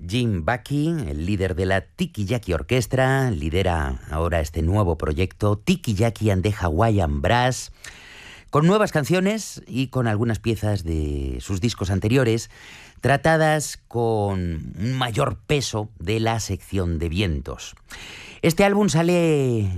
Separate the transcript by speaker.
Speaker 1: Jim Buckey, el líder de la Tiki Yaki Orquestra, lidera ahora este nuevo proyecto, Tiki Yaki and the Hawaiian Brass, con nuevas canciones y con algunas piezas de sus discos anteriores, tratadas con un mayor peso de la sección de vientos. Este álbum sale